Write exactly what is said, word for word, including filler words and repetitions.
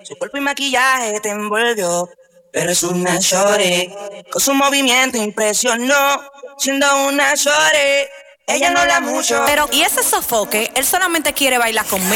Su cuerpo y maquillaje te envolvió, pero es una shorty. Con su movimiento impresionó, siendo una shorty. Ella no habla mucho. Pero, ¿y ese sofoque? Él solamente quiere bailar conmigo.